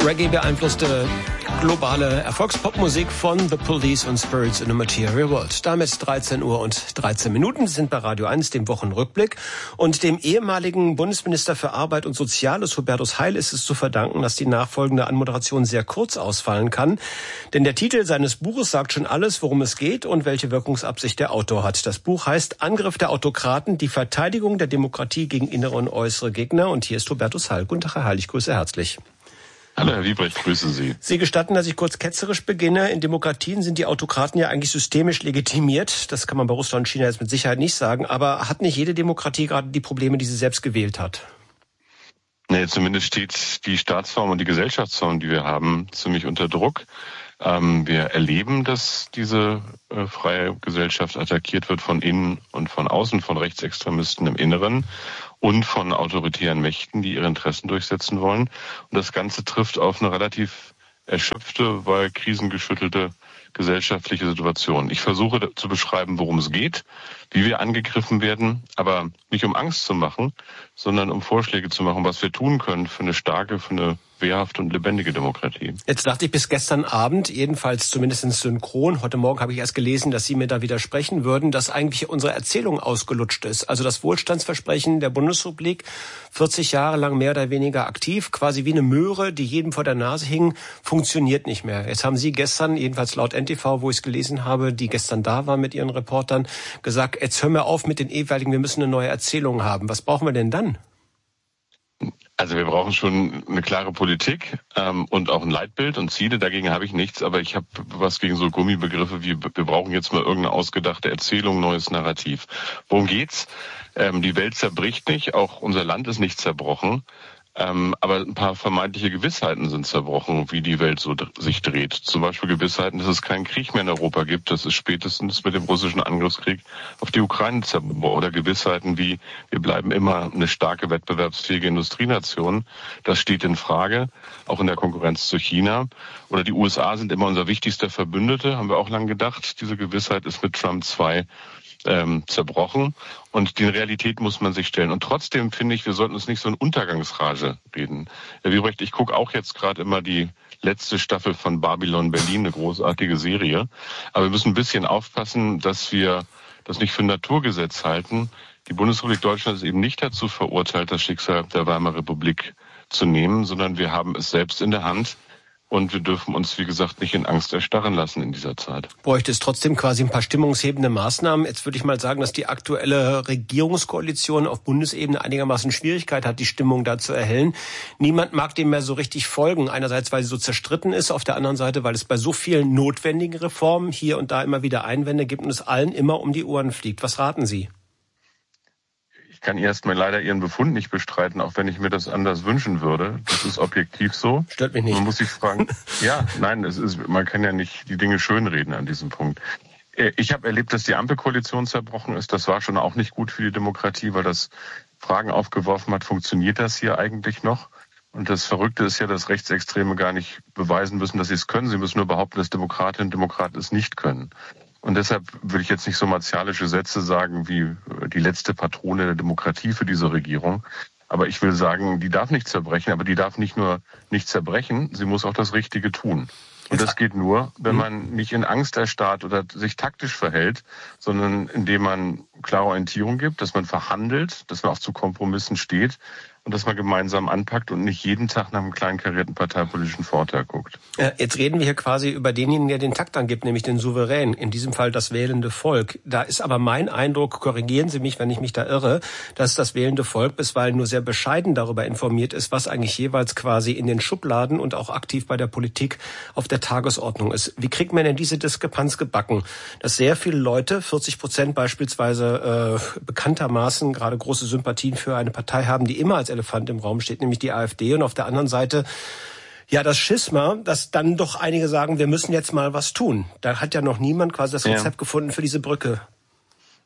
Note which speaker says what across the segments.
Speaker 1: Reggae beeinflusste globale Erfolgspopmusik von The Police und Spirits in a Material World. Damit 13 Uhr und 13 Minuten sind bei Radio 1, dem Wochenrückblick. Und dem ehemaligen Bundesminister für Arbeit und Soziales, Hubertus Heil, ist es zu verdanken, dass die nachfolgende Anmoderation sehr kurz ausfallen kann. Denn der Titel seines Buches sagt schon alles, worum es geht und welche Wirkungsabsicht der Autor hat. Das Buch heißt Angriff der Autokraten, die Verteidigung der Demokratie gegen innere und äußere Gegner. Und hier ist Hubertus Heil. Guten Tag, Herr Heil, ich grüße herzlich.
Speaker 2: Hallo, Herr Wiebrecht, grüße Sie.
Speaker 1: Sie gestatten, dass ich kurz ketzerisch beginne. In Demokratien sind die Autokraten ja eigentlich systemisch legitimiert. Das kann man bei Russland und China jetzt mit Sicherheit nicht sagen. Aber hat nicht jede Demokratie gerade die Probleme, die sie selbst gewählt hat?
Speaker 2: Nee, zumindest steht die Staatsform und die Gesellschaftsform, die wir haben, ziemlich unter Druck. Wir erleben, dass diese freie Gesellschaft attackiert wird von innen und von außen, von Rechtsextremisten im Inneren und von autoritären Mächten, die ihre Interessen durchsetzen wollen. Und das Ganze trifft auf eine relativ erschöpfte, weil krisengeschüttelte gesellschaftliche Situation. Ich versuche zu beschreiben, worum es geht, wie wir angegriffen werden, aber nicht um Angst zu machen, sondern um Vorschläge zu machen, was wir tun können für eine starke, für eine wehrhafte und lebendige Demokratie.
Speaker 1: Jetzt dachte ich bis gestern Abend, jedenfalls zumindest synchron, heute Morgen habe ich erst gelesen, dass Sie mir da widersprechen würden, dass eigentlich unsere Erzählung ausgelutscht ist. Also das Wohlstandsversprechen der Bundesrepublik, 40 Jahre lang mehr oder weniger aktiv, quasi wie eine Möhre, die jedem vor der Nase hing, funktioniert nicht mehr. Jetzt haben Sie gestern, jedenfalls laut NTV, wo ich es gelesen habe, die gestern da waren mit Ihren Reportern, gesagt, jetzt hören wir auf mit den jeweiligen, wir müssen eine neue Erzählung haben. Was brauchen wir denn dann?
Speaker 2: Also wir brauchen schon eine klare Politik und auch ein Leitbild und Ziele. Dagegen habe ich nichts, aber ich habe was gegen so Gummibegriffe wie wir brauchen jetzt mal irgendeine ausgedachte Erzählung, neues Narrativ. Worum geht's? Die Welt zerbricht nicht, auch unser Land ist nicht zerbrochen. Aber ein paar vermeintliche Gewissheiten sind zerbrochen, wie die Welt so sich dreht. Zum Beispiel Gewissheiten, dass es keinen Krieg mehr in Europa gibt. Das ist spätestens mit dem russischen Angriffskrieg auf die Ukraine zerbrochen. Oder Gewissheiten wie, wir bleiben immer eine starke, wettbewerbsfähige Industrienation. Das steht in Frage, auch in der Konkurrenz zu China. Oder die USA sind immer unser wichtigster Verbündete, haben wir auch lange gedacht. Diese Gewissheit ist mit Trump 2 zerbrochen und die Realität muss man sich stellen. Und trotzdem finde ich, wir sollten uns nicht so in Untergangsrage reden. Herr Wiebrecht, ich gucke auch jetzt gerade immer die letzte Staffel von Babylon Berlin, eine großartige Serie. Aber wir müssen ein bisschen aufpassen, dass wir das nicht für ein Naturgesetz halten. Die Bundesrepublik Deutschland ist eben nicht dazu verurteilt, das Schicksal der Weimarer Republik zu nehmen, sondern wir haben es selbst in der Hand. Und wir dürfen uns, wie gesagt, nicht in Angst erstarren lassen in dieser Zeit.
Speaker 1: Bräuchte es trotzdem quasi ein paar stimmungshebende Maßnahmen? Jetzt würde ich mal sagen, dass die aktuelle Regierungskoalition auf Bundesebene einigermaßen Schwierigkeit hat, die Stimmung da zu erhellen. Niemand mag dem mehr so richtig folgen. Einerseits, weil sie so zerstritten ist, auf der anderen Seite, weil es bei so vielen notwendigen Reformen hier und da immer wieder Einwände gibt und es allen immer um die Ohren fliegt. Was raten Sie?
Speaker 2: Ich kann erstmal leider Ihren Befund nicht bestreiten, auch wenn ich mir das anders wünschen würde. Das ist objektiv so.
Speaker 1: Stört mich nicht.
Speaker 2: Man muss sich fragen, man kann ja nicht die Dinge schönreden an diesem Punkt. Ich habe erlebt, dass die Ampelkoalition zerbrochen ist. Das war schon auch nicht gut für die Demokratie, weil das Fragen aufgeworfen hat, funktioniert das hier eigentlich noch? Und das Verrückte ist ja, dass Rechtsextreme gar nicht beweisen müssen, dass sie es können. Sie müssen nur behaupten, dass Demokratinnen und Demokraten es nicht können. Und deshalb würde ich jetzt nicht so martialische Sätze sagen wie die letzte Patrone der Demokratie für diese Regierung. Aber ich will sagen, die darf nicht zerbrechen, aber die darf nicht nur nicht zerbrechen, sie muss auch das Richtige tun. Und das geht nur, wenn man nicht in Angst erstarrt oder sich taktisch verhält, sondern indem man klare Orientierung gibt, dass man verhandelt, dass man auch zu Kompromissen steht und dass man gemeinsam anpackt und nicht jeden Tag nach einem kleinkarierten parteipolitischen Vorteil guckt.
Speaker 1: Jetzt reden wir hier quasi über denjenigen, der den Takt angibt, nämlich den Souverän, in diesem Fall das wählende Volk. Da ist aber mein Eindruck, korrigieren Sie mich, wenn ich mich da irre, dass das wählende Volk bisweilen nur sehr bescheiden darüber informiert ist, was eigentlich jeweils quasi in den Schubladen und auch aktiv bei der Politik auf der Tagesordnung ist. Wie kriegt man denn diese Diskrepanz gebacken? Dass sehr viele Leute, 40% beispielsweise bekanntermaßen gerade große Sympathien für eine Partei haben, die immer als Elefant im Raum steht, nämlich die AfD, und auf der anderen Seite ja das Schisma, dass dann doch einige sagen, wir müssen jetzt mal was tun. Da hat ja noch niemand quasi das Rezept gefunden für diese Brücke.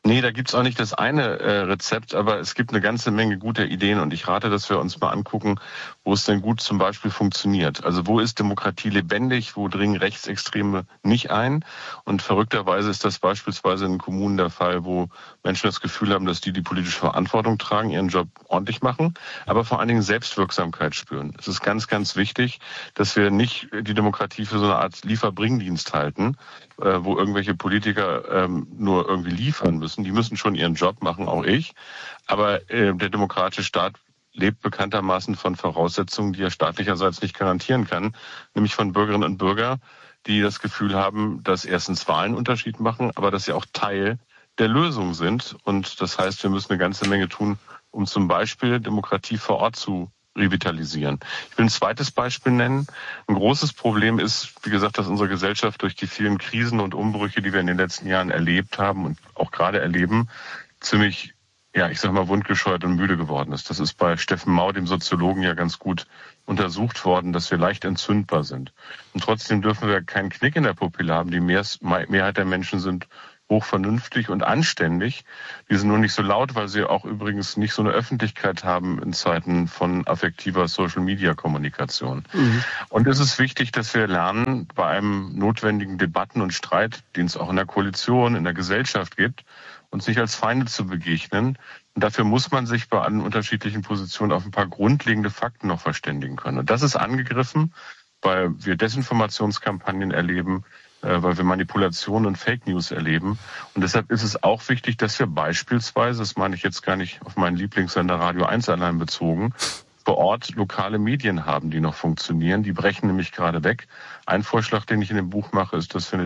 Speaker 2: Nee, da gibt's auch nicht das eine Rezept, aber es gibt eine ganze Menge guter Ideen und ich rate, dass wir uns mal angucken, wo es denn gut zum Beispiel funktioniert. Also wo ist Demokratie lebendig, wo dringen Rechtsextreme nicht ein? Und verrückterweise ist das beispielsweise in Kommunen der Fall, wo Menschen das Gefühl haben, dass die politische Verantwortung tragen, ihren Job ordentlich machen, aber vor allen Dingen Selbstwirksamkeit spüren. Es ist ganz, ganz wichtig, dass wir nicht die Demokratie für so eine Art Lieferbringdienst halten, wo irgendwelche Politiker nur irgendwie liefern müssen. Die müssen schon ihren Job machen, auch ich. Aber der demokratische Staat lebt bekanntermaßen von Voraussetzungen, die er staatlicherseits nicht garantieren kann, nämlich von Bürgerinnen und Bürgern, die das Gefühl haben, dass erstens Wahlen einen Unterschied machen, aber dass sie auch Teil der Lösung sind. Und das heißt, wir müssen eine ganze Menge tun, um zum Beispiel Demokratie vor Ort zu revitalisieren. Ich will ein zweites Beispiel nennen. Ein großes Problem ist, wie gesagt, dass unsere Gesellschaft durch die vielen Krisen und Umbrüche, die wir in den letzten Jahren erlebt haben und auch gerade erleben, ziemlich, wundgescheuert und müde geworden ist. Das ist bei Steffen Mau, dem Soziologen, ja ganz gut untersucht worden, dass wir leicht entzündbar sind. Und trotzdem dürfen wir keinen Knick in der Pupille haben. Die Mehrheit der Menschen sind hochvernünftig und anständig. Die sind nur nicht so laut, weil sie auch übrigens nicht so eine Öffentlichkeit haben in Zeiten von affektiver Social-Media-Kommunikation. Mhm. Und es ist wichtig, dass wir lernen, bei einem notwendigen Debatten und Streit, den es auch in der Koalition, in der Gesellschaft gibt, uns nicht als Feinde zu begegnen. Und dafür muss man sich bei allen unterschiedlichen Positionen auf ein paar grundlegende Fakten noch verständigen können. Und das ist angegriffen, weil wir Desinformationskampagnen erleben, weil wir Manipulationen und Fake News erleben. Und deshalb ist es auch wichtig, dass wir beispielsweise, das meine ich jetzt gar nicht auf meinen Lieblingssender Radio 1 allein bezogen, vor Ort lokale Medien haben, die noch funktionieren. Die brechen nämlich gerade weg. Ein Vorschlag, den ich in dem Buch mache, ist, dass wir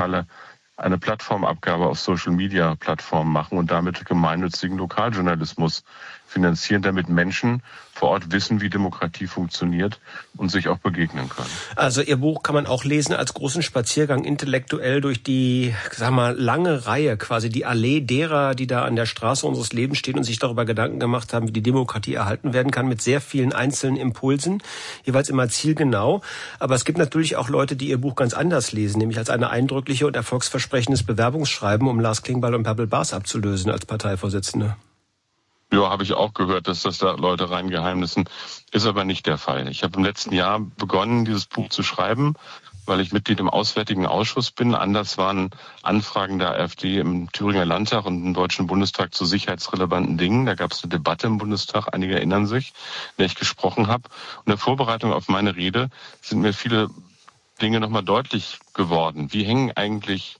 Speaker 2: eine Plattformabgabe auf Social-Media-Plattformen machen und damit gemeinnützigen Lokaljournalismus finanzieren, damit Menschen vor Ort wissen, wie Demokratie funktioniert und sich auch begegnen können.
Speaker 1: Also Ihr Buch kann man auch lesen als großen Spaziergang intellektuell durch die, lange Reihe, quasi die Allee derer, die da an der Straße unseres Lebens stehen und sich darüber Gedanken gemacht haben, wie die Demokratie erhalten werden kann, mit sehr vielen einzelnen Impulsen, jeweils immer zielgenau. Aber es gibt natürlich auch Leute, die Ihr Buch ganz anders lesen, nämlich als eine eindrückliche und erfolgsversprechendes Bewerbungsschreiben, um Lars Klingbeil und Bärbel Baas abzulösen als Parteivorsitzende.
Speaker 2: Ja, habe ich auch gehört, dass das da Leute reingeheimnissen. Ist aber nicht der Fall. Ich habe im letzten Jahr begonnen, dieses Buch zu schreiben, weil ich Mitglied im Auswärtigen Ausschuss bin. Anders waren Anfragen der AfD im Thüringer Landtag und im Deutschen Bundestag zu sicherheitsrelevanten Dingen. Da gab es eine Debatte im Bundestag, einige erinnern sich, in der ich gesprochen habe. Und in der Vorbereitung auf meine Rede sind mir viele Dinge nochmal deutlich geworden. Wie hängen eigentlich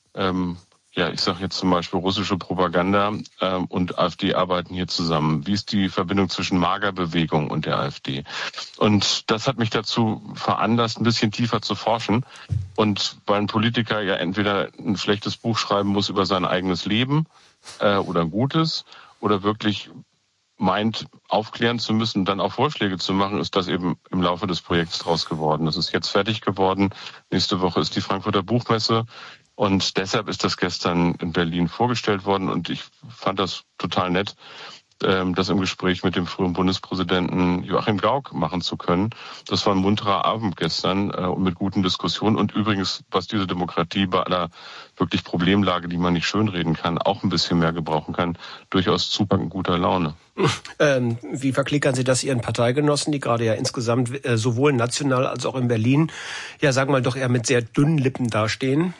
Speaker 2: ich sage jetzt zum Beispiel russische Propaganda und AfD arbeiten hier zusammen. Wie ist die Verbindung zwischen Magerbewegung und der AfD? Und das hat mich dazu veranlasst, ein bisschen tiefer zu forschen. Und weil ein Politiker ja entweder ein schlechtes Buch schreiben muss über sein eigenes Leben oder ein gutes oder wirklich meint, aufklären zu müssen und dann auch Vorschläge zu machen, ist das eben im Laufe des Projekts draus geworden. Das ist jetzt fertig geworden. Nächste Woche ist die Frankfurter Buchmesse. Und deshalb ist das gestern in Berlin vorgestellt worden. Und ich fand das total nett, das im Gespräch mit dem früheren Bundespräsidenten Joachim Gauck machen zu können. Das war ein munterer Abend gestern und mit guten Diskussionen. Und übrigens, was diese Demokratie bei aller wirklich Problemlage, die man nicht schönreden kann, auch ein bisschen mehr gebrauchen kann, durchaus zupackend guter Laune.
Speaker 1: Wie verklickern Sie das Ihren Parteigenossen, die gerade ja insgesamt sowohl national als auch in Berlin, doch eher mit sehr dünnen Lippen dastehen?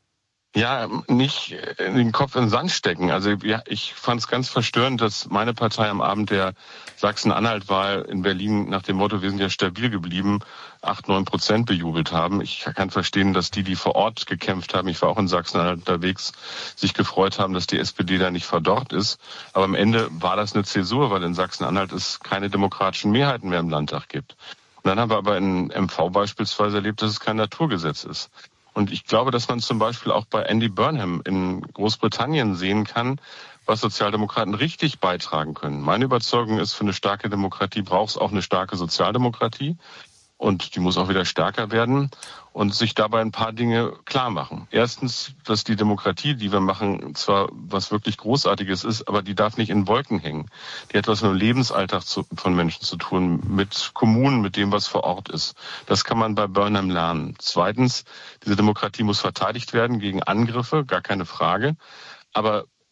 Speaker 2: Ja, nicht den Kopf in den Sand stecken. Also ich fand es ganz verstörend, dass meine Partei am Abend der Sachsen-Anhalt-Wahl in Berlin nach dem Motto, wir sind ja stabil geblieben, 8-9% bejubelt haben. Ich kann verstehen, dass die vor Ort gekämpft haben, ich war auch in Sachsen-Anhalt unterwegs, sich gefreut haben, dass die SPD da nicht verdorrt ist. Aber am Ende war das eine Zäsur, weil in Sachsen-Anhalt es keine demokratischen Mehrheiten mehr im Landtag gibt. Und dann haben wir aber in MV beispielsweise erlebt, dass es kein Naturgesetz ist. Und ich glaube, dass man zum Beispiel auch bei Andy Burnham in Großbritannien sehen kann, was Sozialdemokraten richtig beitragen können. Meine Überzeugung ist, für eine starke Demokratie braucht es auch eine starke Sozialdemokratie. Und die muss auch wieder stärker werden und sich dabei ein paar Dinge klar machen. Erstens, dass die Demokratie, die wir machen, zwar was wirklich Großartiges ist, aber die darf nicht in Wolken hängen. Die hat was mit dem Lebensalltag von Menschen zu tun, mit Kommunen, mit dem, was vor Ort ist. Das kann man bei Burnham lernen. Zweitens, diese Demokratie muss verteidigt werden gegen Angriffe, gar keine Frage. Aber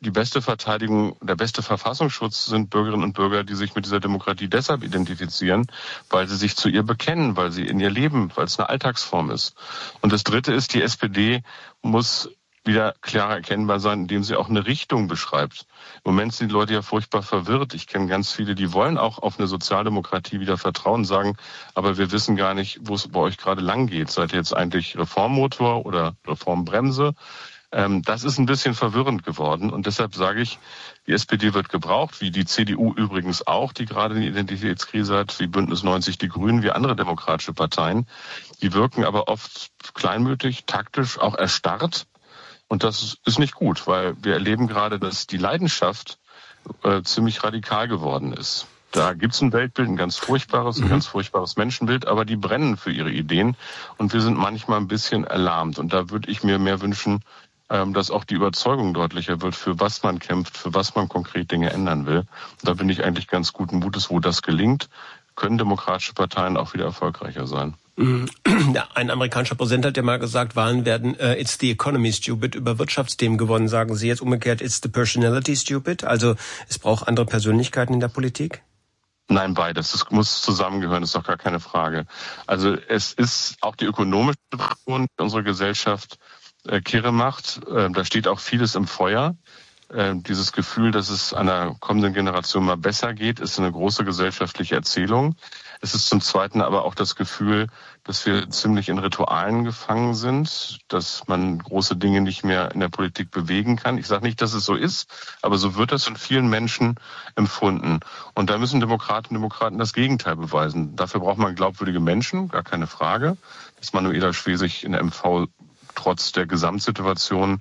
Speaker 2: die beste Verteidigung, der beste Verfassungsschutz sind Bürgerinnen und Bürger, die sich mit dieser Demokratie deshalb identifizieren, weil sie sich zu ihr bekennen, weil sie in ihr leben, weil es eine Alltagsform ist. Und das Dritte ist, die SPD muss wieder klarer erkennbar sein, indem sie auch eine Richtung beschreibt. Im Moment sind die Leute ja furchtbar verwirrt. Ich kenne ganz viele, die wollen auch auf eine Sozialdemokratie wieder vertrauen, sagen, aber wir wissen gar nicht, wo es bei euch gerade lang geht. Seid ihr jetzt eigentlich Reformmotor oder Reformbremse? Das ist ein bisschen verwirrend geworden und deshalb sage ich, die SPD wird gebraucht, wie die CDU übrigens auch, die gerade eine Identitätskrise hat, wie Bündnis 90, die Grünen, wie andere demokratische Parteien. Die wirken aber oft kleinmütig, taktisch, auch erstarrt. Und das ist nicht gut, weil wir erleben gerade, dass die Leidenschaft ziemlich radikal geworden ist. Da gibt's ein Weltbild, ein ganz furchtbares Menschenbild, aber die brennen für ihre Ideen und wir sind manchmal ein bisschen erlahmt. Und da würde ich mir mehr wünschen, dass auch die Überzeugung deutlicher wird, für was man kämpft, für was man konkret Dinge ändern will. Und da bin ich eigentlich ganz guten Mutes, wo das gelingt, können demokratische Parteien auch wieder erfolgreicher sein.
Speaker 1: Ja, ein amerikanischer Präsident hat ja mal gesagt, Wahlen werden it's the economy stupid über Wirtschaftsthemen gewonnen. Sagen Sie jetzt umgekehrt, it's the personality stupid? Also es braucht andere Persönlichkeiten in der Politik?
Speaker 2: Nein, beides. Das muss zusammengehören, das ist doch gar keine Frage. Also es ist auch die ökonomische Situation, die unsere Gesellschaft kirre macht. Da steht auch vieles im Feuer. Dieses Gefühl, dass es einer kommenden Generation mal besser geht, ist eine große gesellschaftliche Erzählung. Es ist zum Zweiten aber auch das Gefühl, dass wir ziemlich in Ritualen gefangen sind, dass man große Dinge nicht mehr in der Politik bewegen kann. Ich sage nicht, dass es so ist, aber so wird das von vielen Menschen empfunden. Und da müssen Demokratinnen und Demokraten das Gegenteil beweisen. Dafür braucht man glaubwürdige Menschen, gar keine Frage. Dass Manuela Schwesig in der MV trotz der Gesamtsituation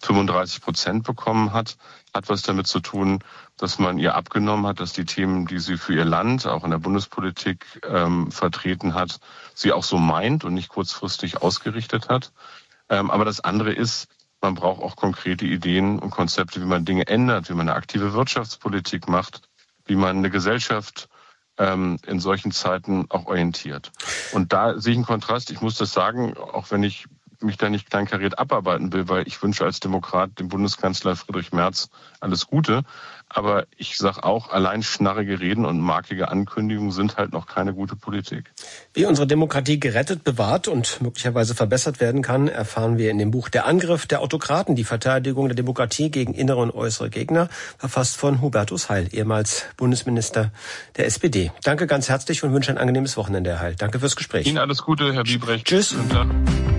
Speaker 2: 35% bekommen hat was damit zu tun, dass man ihr abgenommen hat, dass die Themen, die sie für ihr Land, auch in der Bundespolitik vertreten hat, sie auch so meint und nicht kurzfristig ausgerichtet hat. Aber das andere ist, man braucht auch konkrete Ideen und Konzepte, wie man Dinge ändert, wie man eine aktive Wirtschaftspolitik macht, wie man eine Gesellschaft in solchen Zeiten auch orientiert. Und da sehe ich einen Kontrast. Ich muss das sagen, auch wenn ich mich da nicht kleinkariert abarbeiten will, weil ich wünsche als Demokrat dem Bundeskanzler Friedrich Merz alles Gute. Aber ich sage auch, allein schnarrige Reden und markige Ankündigungen sind halt noch keine gute Politik.
Speaker 1: Wie unsere Demokratie gerettet, bewahrt und möglicherweise verbessert werden kann, erfahren wir in dem Buch Der Angriff der Autokraten, die Verteidigung der Demokratie gegen innere und äußere Gegner, verfasst von Hubertus Heil, ehemals Bundesminister der SPD. Danke ganz herzlich und wünsche ein angenehmes Wochenende, Herr Heil. Danke fürs Gespräch.
Speaker 2: Ihnen alles Gute, Herr Wiebrecht.
Speaker 1: Tschüss.